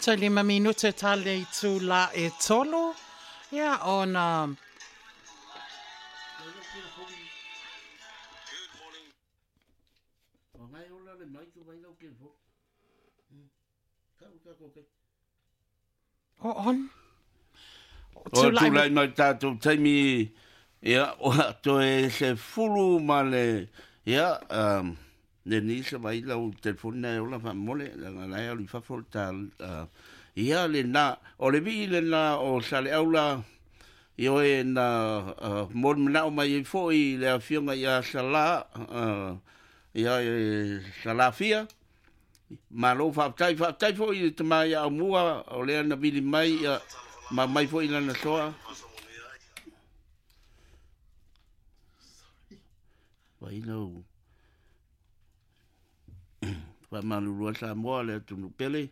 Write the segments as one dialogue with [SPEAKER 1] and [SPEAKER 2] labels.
[SPEAKER 1] 5 minute tale I tu la e tolo. Ia ona... O on?
[SPEAKER 2] O tūlai mai tātou taimi, ia, o to e se fulu ma le, ia, le nisa mai lau telefoni na ola fa mole, la ngai au li fa fol ta, ia le na, o le vi le na o sale aula, io e na mon mana o mai foi le afionga ia sala, ia salafia, ma lo fa tai foi te mai a mua o le na bili mai ma mai foi na soa vai no va malu sa mo le tu pele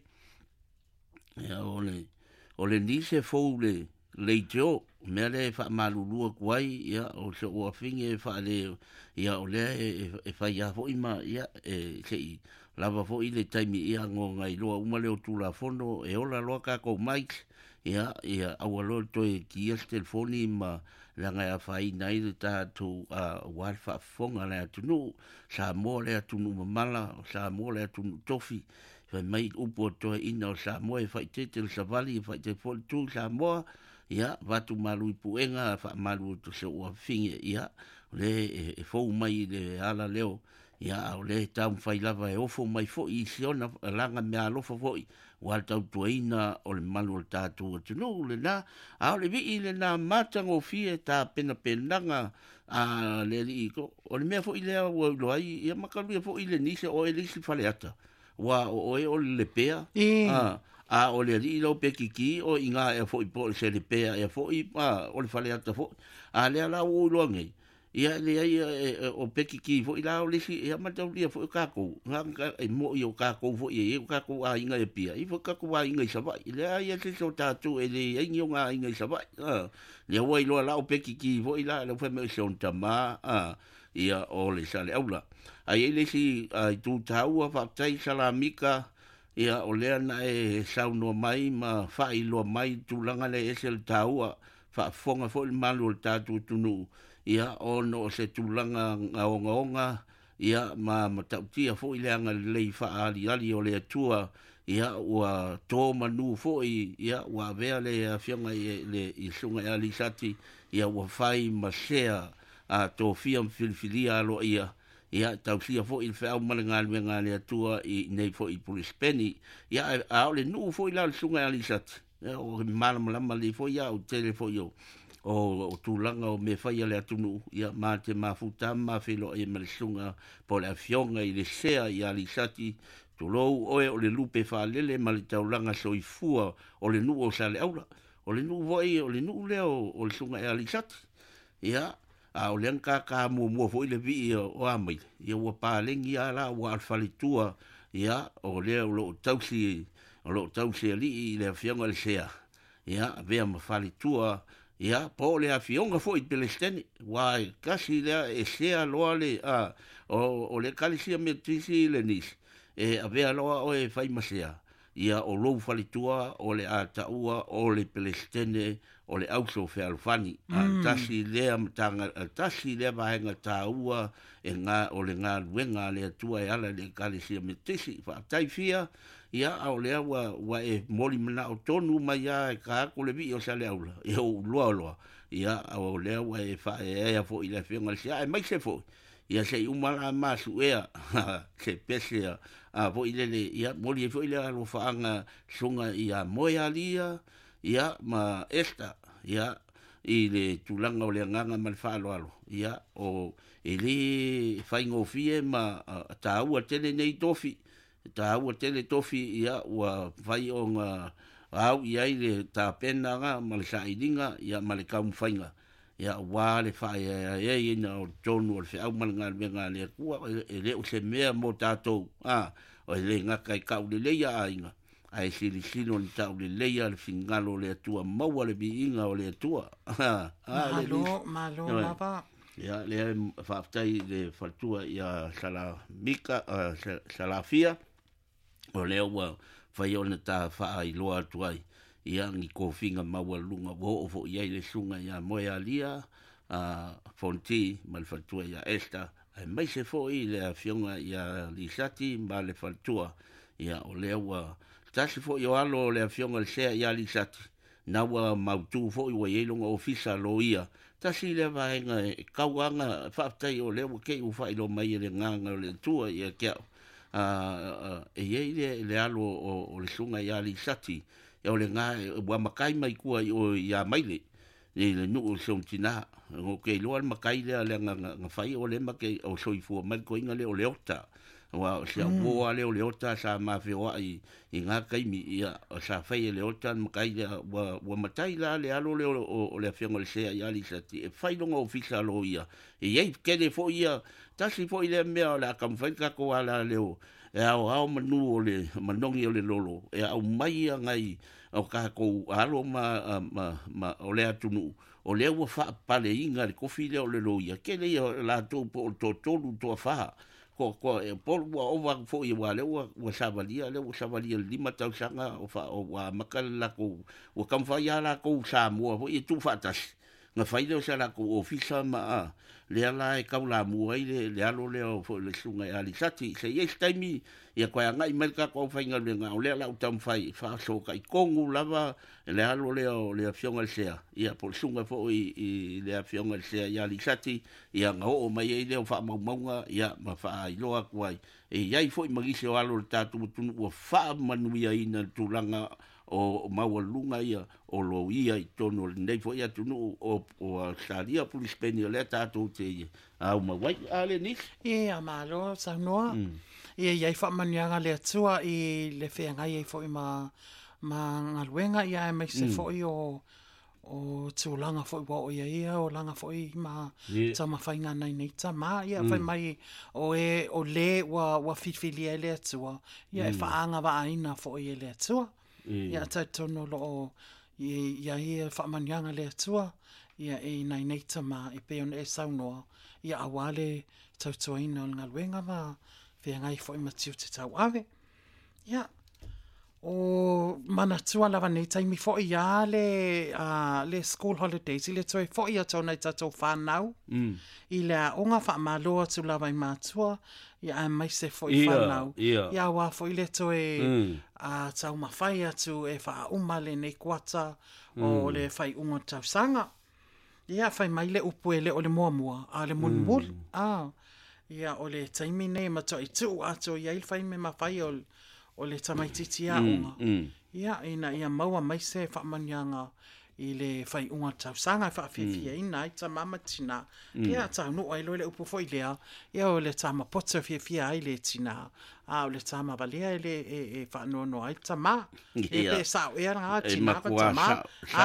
[SPEAKER 2] ya ole ni se fo le jo me le fa malu kuai ya o se o finge fa le ya ole e fa ya fo ima ya sei lava fo ile taimi ia ngo ngai loa uma leo tu la fono e ola loa ka ko Mike ia awalo to e ki el telefoni ma la ngai a fai nai ta tu walfa fonga la tu no sa mo le tu no mala sa mo le tu tofi fa mai upo to ina sa mo e fai te sa vali fai te fo tu sa mo ia va tu malu puenga fa malu tu se o finge ia le e fo mai le ala leo ia o le tau fai lava e ofo mai fo I siona langa me alofa fo I wal tau tuaina o le malu o tātou atunu le na a o le vi le na matango fie ta pena penanga a le li ko o le mea fo I le o loai ia makalu fo I le nise o e lisi fale ata wa o e o le pea a o le li lo pekiki o inga e fo I po se le pea e fo I o le fale ata fo a le ala o lo ngai ia le ai o pekiki fo ila o lesi ia matau lia fo kako nga e mo I o kako fo I o kako a inga e pia I fo kako a inga I sava le ai se so tatu e le ai nga inga I sava le wai lo la o pekiki fo ila le fo me so tama ia o le sale aula ai le si ai tu tau fa tai salamika ia o le na e sauno mai ma fa I lo mai tu langa le esel tau fa fonga fo il malu tatu tunu ia ono se tulanga ngaonga ia ma matautia fo ileanga lei fa ali o le atua ia ua to manu fo ia ua vea le fianga le I sunga ali sati ia ua fai masea a to fiam filfilia lo ia tau sia fo il fa malangal menga le atua I nei fo I polispeni ia a le nu fo ila sunga ali sati o malam le fo ia o telefo yo o tulanga o me fai le atunu ia ma te mafuta ma filo e malisunga po le afionga I le sea I alisati tulou oe o le lupe fa lele ma le taulanga soifua o le nu o sale aula o le nu voi o le nu leo o le sunga e alisati ia a o le anka ka mua foi le vi o amai ia ua palengi ala ua alfalitua ia o le o lo tausi ali I le afionga le sea ia vea mafalitua ia po le afionga foi pelesteni wai kasi le e sea loa le o le kalisia metisi le nis e avea loa o e fai masea ia o lou falitua o le ataua o le pelestene o le auso fe alfani tasi le amtanga tasi le vaenga taua e nga o le nga luenga le atua e ala le kalisia metisi fa taifia ia au lea wa e moli mana o tonu mai ia e ka ko le vi o sale aula e o loa ia au lea wa e fa e fo I le fenga sia e mai se fo ia se umala masu ea se pese a fo I le ia moli e fo I le alo faanga sunga ia moia lia ia ma esta ia I le tulanga o le nganga mal fa alo ia o ele faingo fie ma taua tele nei tofi ta ua tele tofi ia ua vai o ngā au ia I le tā pena ngā ma le saidinga ia ma le kaumwhainga ia wā le whae ia ina o tonu o le whae au ma le ngā le kua e leo se mea mo tātou o le ngaka I kau le leia a inga ai sili sino ni tau le leia le fingalo le atua maua le bi inga o le atua
[SPEAKER 1] malo lava
[SPEAKER 2] ia le whaftai le whatua ia salamika salafia o leo whai ona tā wha i loa tuai. Ia ngi ko finga maua lunga wo o fo iai le sunga ia moe alia, Fonti, malfatua ia Esta, ai mai se fo i le fionga ia Lisati, ma le faltua, ia o lea ua, tasi fo i o alo le fionga le sea ia Lisati, na ua mautu fo i wa ielonga ofisa lo ia, tasi le vaenga kauanga, whaatai o lea ua kei ufa i lo mai le nganga o le tua ia kia, e iei le alo o le sunga ia Lisati, e o le ngā ua makai mai kua i o ia maile, le nuu son tina o ke loa makai le nga fai o le make o soifua mai ko inga le o leota wa se o le o leota sa ma fe o i nga kai mi ia sa fai le leota makai le wa matai la le alo le o le fionga le se ia li sati e fai longa ofisa lo ia e ye ke le fo ia tasi fo ile me la kam fai ka ko ala le o e au manu o le manongi o le lolo e au mai ngai o ka ko alo ma o le atunu o le ua fa pale inga le kofi le o le loia ke le la to to to fa ko e por o va fo i wa le wa savalia lima tau sanga o fa o wa makala ko o kam fa ya la ko sa mo o i tu fatas nga fai le sa la ko ofisa ma le ala e kaula mu ai le alo le o fo le sunga ali sati se yes taimi ia ko nga i merka ko fai nga le nga o le ala utam fai fa so kai kongu lava le alo le o le afionga le sea ia por sunga fo i le afionga le sea ia ali sati ia nga o mai ai le o fa maunga ia ma fa i loa kwai e ia i fo i magisi o alo le tatu tunu o fa manuia ina tulanga o maua ia o lo ia i tono nei fo ia tunu o salia polispeni le tato te au mawai ale ni
[SPEAKER 1] ia malo sa noa ia fa manianga le tua i le fenga ia fo i ma ngaluenga ia mai se fo i o tūlanga fo i wa o ia o langa fo i ma tama whainga nei tama ia whai mai o le wa fitfili e le tua ia e whaanga wa aina fo i le tua ia tai tono lo ia whamanianga le atua ia nei tama i peon e saunoa ia awale tautuaina o ngaluenga ma whea ngai fo i matiu te tau ave ia o manatua lava nei taimi fo i le school holidays i le toi fo i ato nei tatou whanau i le onga whamaloa tu lava i matua ia mai se fo i whanau ia wa fo i le toi tau mawhai atu e wha umale nei kuata o le whai unga tau sanga ia whai mai le upu e le o le muamua a le munmul ia o le taimi nei mato i tu ato ia il whai me mawhai o le tamaititi a unga. Ia ia maua mai se whamanianga i le whai unga tau sanga whaafifia ina i ta mama tina. Ia tau no ai lo le upu foi lea. Ia o le tama poto fia ai le tina. O le tama valea e whanono ai ta ma. E pe sao e nga tina ka ta ma.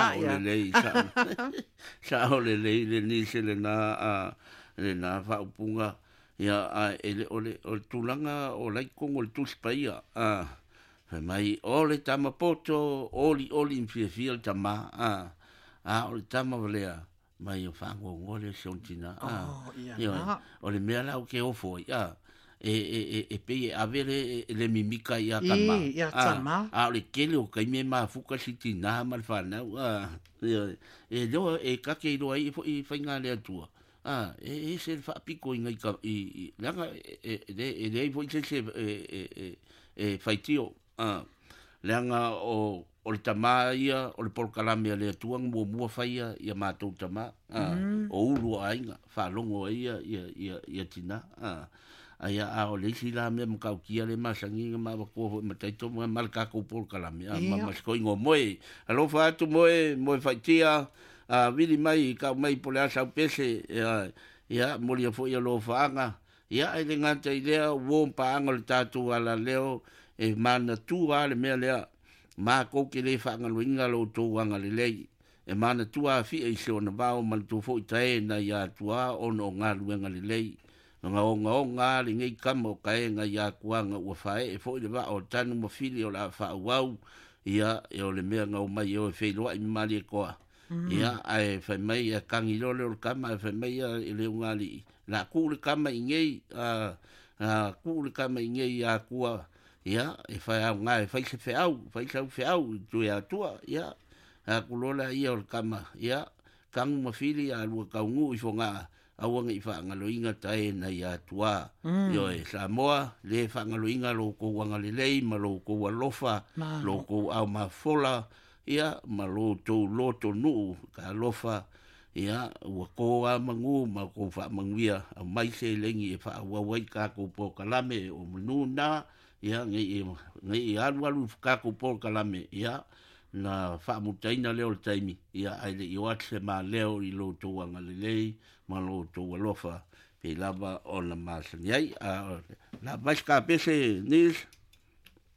[SPEAKER 2] Sao le lei le nise le na whaupunga. Ia o tulanga o laikongo le tuspaia mai o le tamapoto oli mfia le tama o le tama valea mai o whango le sontina o le mea lau ke ofo e pe avere le mimika ia tama o le kele o kai me mafuka sitina mal whanau e loa e kake iloa i whainga le atua se fa pico in i langa e voi se faitio langa o le tamaia o le porcalamia le tuang mo faia ia matou tama o ulu ainga fa longo ia tina ia o le sila me mkaukia le masangi ma ko mataito mo marka ko porcalamia ma skoingo moe alo fa tu moe faitia vili mai ka mai pole asa pese ia molia fo ia lo faanga ia ele ngata idea wo paanga le tatu ala leo e mana tu ale me le ma ko ke le faanga luinga lo to wanga le lei e mana tu a fi e so na ba o man tu fo tai na ia tua ono nga luinga le lei nga le ngai kamo kai nga ia kuanga o fae e fo le ba o tanu mo fili o la fa wau ia e o le me nga o mai o fe lo i mali ko ia ai fai mai a kangi lole o kama fai mai a le ungali la ku le kama ingei ku le kama ingei a kua ia e fai au ngai fai se fe au tu ia tua ia a kulola ia o kama ia kang mafili a lua kaungu i fonga awang i fa ngaloinga tae na ia tua yo e Samoa le fa ngaloinga lo ko wanga lei ma lo ko walofa lo ko au mafola ia ma lo to loto nu ka lofa ia ua ko a mangu ma ko fa manguia a mai se lengi e fa wa wai ka ko po kalame o mnuna ia ngai alu ka ko po kalame ia na fa mutaina leo taimi ia ai le iwat se ma leo i lo to wanga lei ma lo to walofa pe lava o na mas ai na baska pese nis